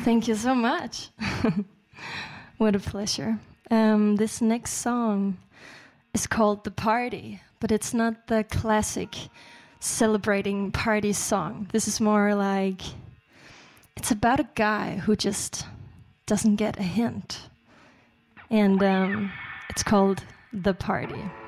Thank you so much. What a pleasure. This next song is called The Party, but it's not the classic celebrating party song. This is more like, it's about a guy who just doesn't get a hint. And it's called The Party.